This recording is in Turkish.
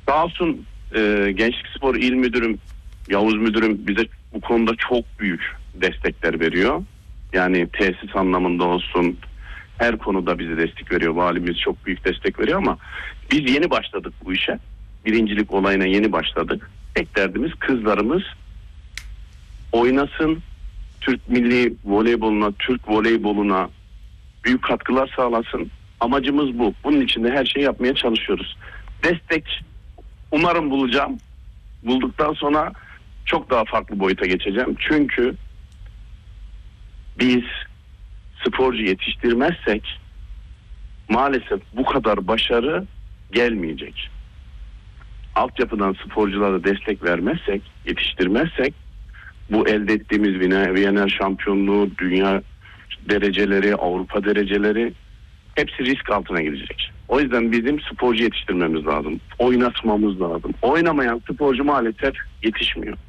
Sağ olsun Gençlik Spor İl Müdürüm, Yavuz Müdürüm bize bu konuda çok büyük destekler veriyor. Yani tesis anlamında olsun, her konuda bize destek veriyor. Valimiz çok büyük destek veriyor ama biz yeni başladık bu işe. Birincilik olayına yeni başladık. Tek derdimiz kızlarımız oynasın, Türk milli voleyboluna, Türk voleyboluna büyük katkılar sağlasın. Amacımız bu. Bunun için de her şeyi yapmaya çalışıyoruz. Destek umarım bulacağım. Bulduktan sonra çok daha farklı boyuta geçeceğim. Çünkü biz sporcu yetiştirmezsek maalesef bu kadar başarı gelmeyecek. Altyapıdan sporculara destek vermezsek, yetiştirmezsek bu elde ettiğimiz Viyener şampiyonluğu, dünya dereceleri, Avrupa dereceleri hepsi risk altına girecek. O yüzden bizim sporcu yetiştirmemiz lazım. Oynatmamız lazım. Oynamayan sporcu maalesef yetişmiyor.